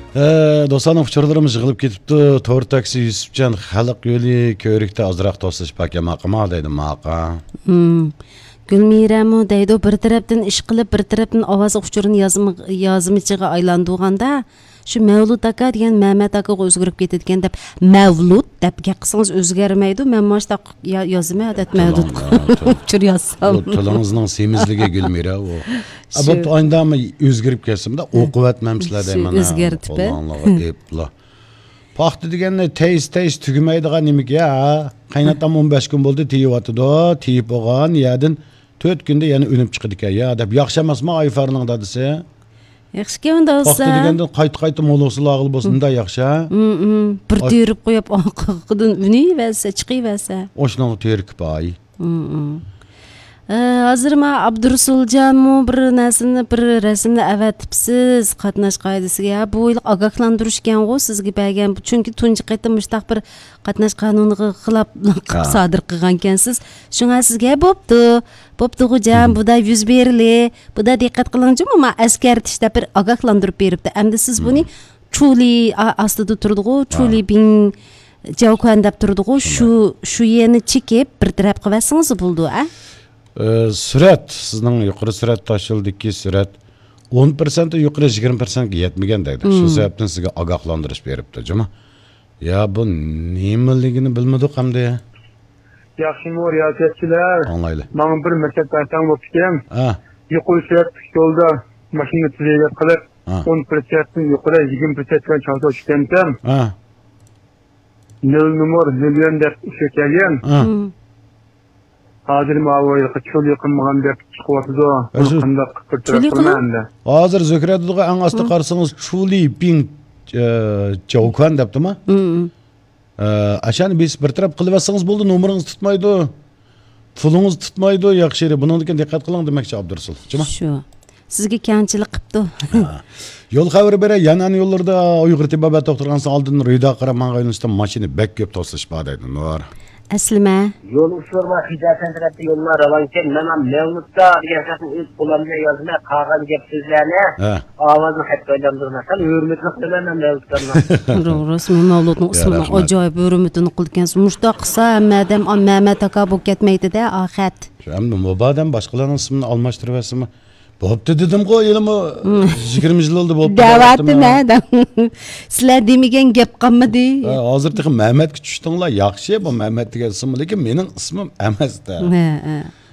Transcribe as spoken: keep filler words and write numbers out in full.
Dostlarım uçurlarımız yığılıp ketipti. Tor taksi Yusufcan xalq yo'li ko'rikda ozroq to'sish pakama qilma deydi maqa. Hmm. Gülmirəmu deydi bir tərəfdən iş qılıb bir tərəfdən ovoz uçurun yazımı yazımçığa aylandırğanda şu Mevlud aka degan Mehmet aka o'zgarib ketadigan deb Mevlud deb qilsangiz o'zgarmaydi. Men mana yozma odat Mevlud uçur yazsam. Tilingizning semizligi Gülmira o. Bu oyndami o'zgarib ketsimda o'qib atmamsizlar deyman. O'zgartib. Allohga paxta deganda tez tez tugamaydigan nimiki ya. Qaynatam o'n besh kun bo'ldi tiyibotdi. Tiyib bo'lgan yerdan to'rt kunda yana o'nib chiqdi ekan. Ya deb yaxshi emasmi ayfarning dadisi? Yaxshi unda olsa. Paxta deganda qayta-qayta mo'loqsi lag'il bo'lsin-da yaxshi. Hmm, bir terib qo'yib oqidan universa chiqiyversa. O'shning terib pay. Hmm. Hozir men Abdurasuljonmu bir narsani bir rasmni avatibsiz qatnash qoidasiga bu yil ogohlantirishgan go sizga bergan chunki tunji qayta mushtaq bir qatnash qonuniga xilof sodir qilgan ekansiz. Shunga sizga bo'pti. Bo'pti xo'jam, buda yuz berili, buda diqqat qiling-chi, men askartishda bir ogohlantirib beribdi. Endi siz buni chuli ostida turdi-ku, chuli bin javkan deb turdi-ku, shu shu yerni chekib bir taraf qilsangiz bo'ldi, a? Sürat, sizning yuqori surat tashildiki surat o'n persent yuqori yigirma persent ga yetmagan deydi. Shu sababdan sizga ogohlantirish beribdi, juma. Ya bu nimaligini bilmadik hamda. Yaxshi riyosetchilar. Anlayli. Men bir maktab ta'lim o'qishim. Ha. Yuqori surat yo'lda mashina tizimga qilib o'n persent yuqori yigirma persent ga chorta o'tishdim. Ha. nol numar million deb ishlagan. Ha. Hozir ma'voy qachon yiqilmagan deb chiqyapti. Qanday qilib qilmanda. Hozir Zökradiga eng osti qarsangiz chuli ping javkan debdimi? Hmm. Ashani biz bir taraf qilib olsangiz bo'ldi, nomeringiz tutmaydi. Pulingiz tutmaydi, yaxshi edi. Buningga diqqat qiling demoqchi Abdurasul. Juma. Shu. Sizga kamchilik qilibdi. Yo'l xabari bera, yana yo'llarda Uyg'ur tibbiyot doktorlarining oldin rida qaraman qo'yilishdan mashina bek ko'p to'sish bor deydi. Nur. Aslima. Yol uçurma hicaten tarafta yollar alanken ben Mevlut'ta yaşasın ilk bulamına yazma kağan gepsizlerine avazını hep oylandırmasan hürmetlik demem Mevlut'larına. Rasmi Mevlut'un ismini acayip hürmetini qilgansiz. Mushta qilsa madam Mehmet aka bu ketmaydi-da oxat. Endi mobadan boshqalarning ismini almashtiribsizmi? Bo'pti dedim-ku, elimi yigirma yil oldi bo'pti. Davatmi? Sizlar demagan gap qolmadi. Hozir texi Mehmetga tushdinglar, yaxshi bu Mehmet degan ism, lekin mening ismim emas-da. Ha, ha.